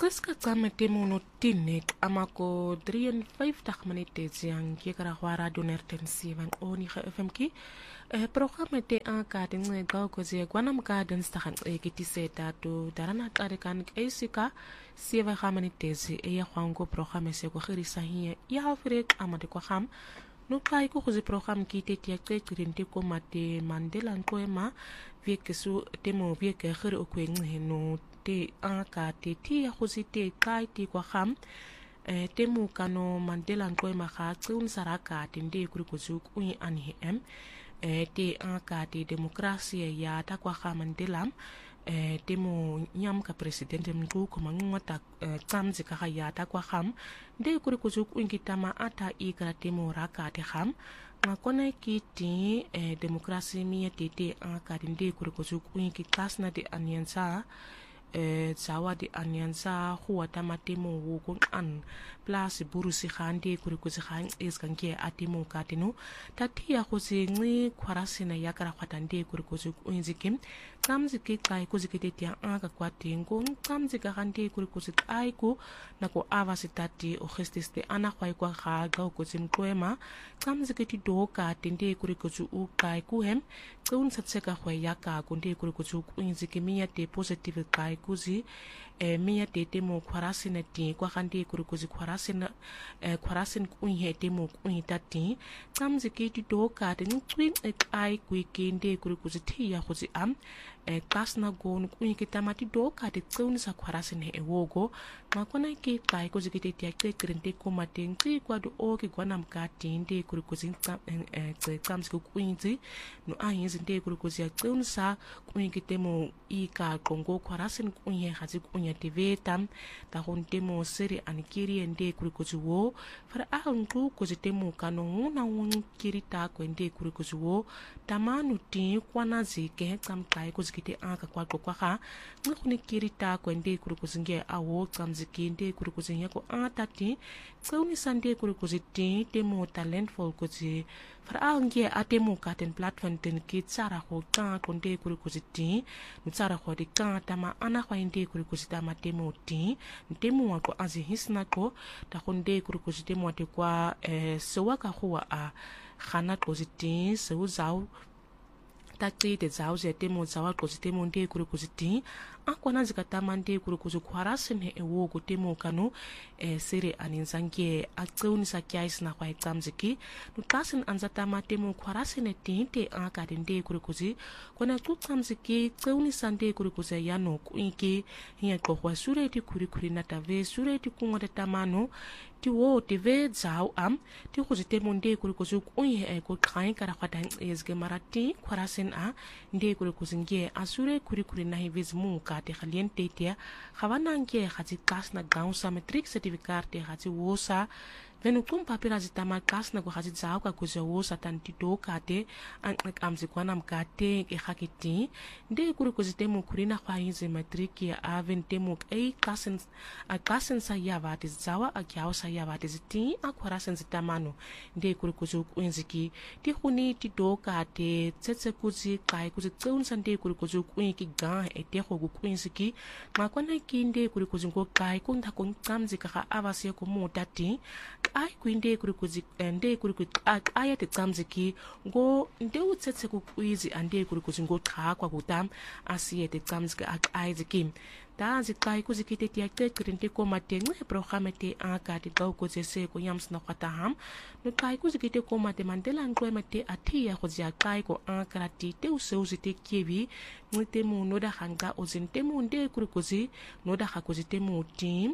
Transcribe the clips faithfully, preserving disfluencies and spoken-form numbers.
Qiska qame temo no tinek amako drieënvyftig minute yang kekara kwa radio nertensivan oni ge F M ki eh programme te anka te ngega ko ze kwanam ka den stahan e kitiseta to darana tare kan esika sieva minute e ya kwango programme se ko khirisa hiya ya afrika amade ko kham no kai ko ze programme ki te tia te trinte ko mate mandela nkoema vie ke su temo vie ke khir o ko no te anka te tia go se te kai ti ko kham e temu kano mandela nkoema kha tsun saraka te nde kuri ko zu ku ani em e te anka te demokrasia ya ta kwa kha mandela e temu nyam ka presidente mku ko mangota tsamzi ka ya ta kwa kham nde kuri ko zu ku ngitama ata ikra temu raka te kham ngakona ki ti e demokrasia mi te te anka nde kuri ko zu ku ngi klasna de aniansa eh zawa di anyansa huwa tamatemo wuko an plus burusi khande kuri kuzi khan is kanke atimo katino tatia kuzi ngi kwarasina yakara kwatande kuri kuzi unzikim kamziki kai kuzi kitetia anga kwatingo kamzika khande kuri kuzi aiku nako avasitati o gestiste ana kwai kwa ga ga kuzi mkwema kamziki ti doka tende kuri kuzi u kai ku hem tsun satseka khwa yaka kunde kuri kuzi unzikimia te positive kai kuzi e mia tete mo kwarasina ti kwa khande kuri kuzi kwarasina e kwarasin kunye te mo kunita ti tsamziki ti doka te ngtwin e ai kwikende kuri kuzi ti ya kuzi am e kasna gon kunye kitamati doka te tsun sa kwarasina e wogo makona ki kai kuzi kite ti akte krente ko matengi kwa do o ki gwana mkati nde kuri kuzi e tsamziki kunyi no ahinzi nde kuri kuzi tsun sa kunye kite mo ika kongo kwarasin kunye hazi kunye tivetam ta hontemo seri anikiri ende kuri kuzi wo fara ahangu kuzi temo kano nguna ngun kirita ko ende kuri kuzi wo tamanu ti kwana zike kam kai kuzi kite anka kwa kwa ha nguni kirita ko ende kuri kuzi nge awo kam zike ende kuri kuzi yako atati tsauni sande kuri kuzi ti temo talentful kuzi fara ahangi atemo katen platform ten ki tsara ho ka konde kuri kuzi ti tsara ho di ka tama ana kwa ende kuri kuzi tama temo ti temo wako azi hisna ko ta konde kuri kuzi temo ate kwa eh, sewaka huwa a khana kuzi ti sewu zau takti te zau ze temo zawa kuzi temo nde kuri kuzi ti akwana zikatama nde kuri kuzi kwarasine e wogo temo kano e sere aninzange akteuni sa kiais na kwa examziki nutasin anzatama temo kwarasine ti te aka nde kuri kuzi kona tutsamziki tseuni sande kuri kuzi yano kuinki hiya kwa sure ti kuri kuri na tave sure ti kungote tamano ti wo ti ve zau am ti kuzi temo nde kuri kuzi kuinhe e ko kain kara kwa ezge marati kwarasin a nde kuri kuzi nge asure kuri kuri na hiviz munga te khaliente te khawana nge khati kas na gaunsa metric certificate te khati wosa venu kum papira zitama kas na ko khati zau ka kuzi wosa tanti do kate an amzi kwana mkate ke khakiti nde kuri kuzi temo kuri na kwa hizi metric ya aven temo e kasen a kasen sa yava te zawa a kyao sa yava te ziti a kwarasen zitamano nde kuri kuzi kuinziki ti khuni ti do kate tsetse kuzi kai kuzi tseun sande kuri kuzi kuinki ga e te khogu kuinziki makwana kinde kuri kuzi ngo kai kunda ko tsamzi ka avasi ko motati ai kuinde kuri kuzi nde kuri kuzi aya te tsamziki ngo nde utsetse ku kuizi ande kuri kuzi ngo cha kwa kutam asiye te tsamziki ai ziki dazi kai kuzi kite ti akte krinte ko mateng e programme te aka te gau ko se ko yams na kwata ham no kai kuzi kite ko mate mandela ngwe mate atia ko zia kai ko aka ti te useuzi te kievi mwite mu noda hanga ozinte mu nde kuri kuzi noda ha kuzi te mu team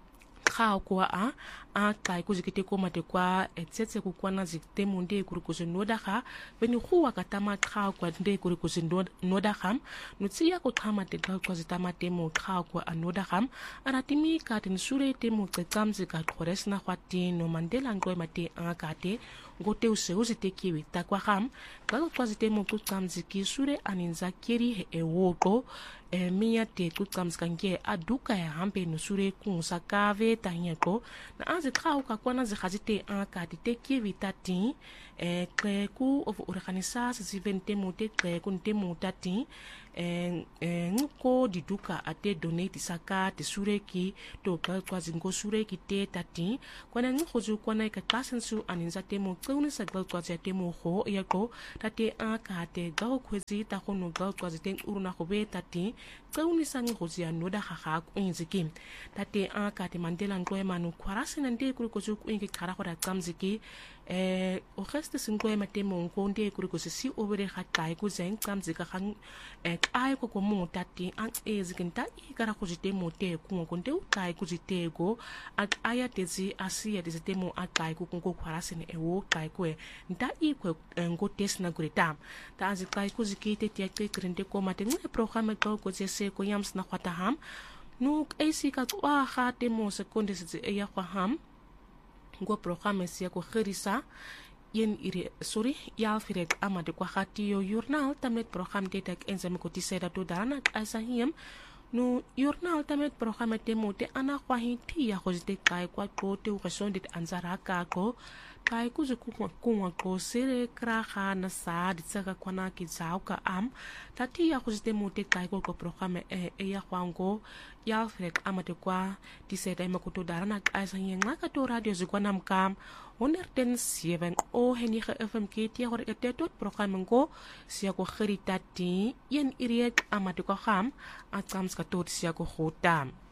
khao kwa a a kai kuzi kite ko mate kwa etsetse ku kwana zikte mu nde kuri kuzi noda ha veni khuwa katama khao kwa nde kuri kuzi noda ham nutsia ko khama te gau kwa zitama te mu khao kwa anoda ham aratimi ka tin sure te mu tsamzi ka khores na khwati no mandela ngwe mate a ka te ngote useuzi te kiwi takwa ham galo kwa zite mu tsamzi ki sure aninza kiri e wogo e mia te tsamzi kange aduka ya hampe no sure kunsa kave tanyeko na azi khao ka kwana zi khazite a ka te kiwi tati eh qeku of organisa se vente mote qeku nte motati eh ngko diduka ate donate saka te sureki to kwazi ngo sureki te tati kwana ngkhozu kwana ka klasensu aninza te mo quni sa kwazi te mo ho yako tate aka te go khwezi ta khono go kwazi te uruna khobe tati quni sa ngkhozi ya noda khaga kunziki tate aka te mandela ngwe manu kwarase nande kuri kozu kungi khara khora tsamziki eh o geste singwe matemo nkonde kuri ko si obere khatai ku zeng tsamzika khang eh ai ko ko mo tati an ezikinta ikara ko jitemo te ku nkonde utai ku jitego at aya tezi asia tezitemo atai ku ko kwarase ne ewo kai ko nta ikwe ngo tes na greta ta azikai ku zikite te te krende ko matenga programme ko ko se ko yams na khwata ham nuk ac ka kwa khate mo sekonde se ya kwa ham ngo programme sia ko kherisa yen ire sorry ya firek amade kwa khati yo journal tamet programme te tak enzame ko tisera to dana asahiem no journal tamet programme te mote ana kwa hiti ya khojite kai kwa tote u resonde anzara ka ko kai ku zu ku ku ko sere kraha na sa ditsaka kwana ki zauka am tati ya khojite mote kai ko programme e ya kwango ya firek amade kwa tisera makoto dana asahiem ngaka to radio zikwana mkam honderd seven o henige F M K tia gore ete tot programme ngo sia ko khritati yen iriek amade ko kham atsams ka tot sia ko khotam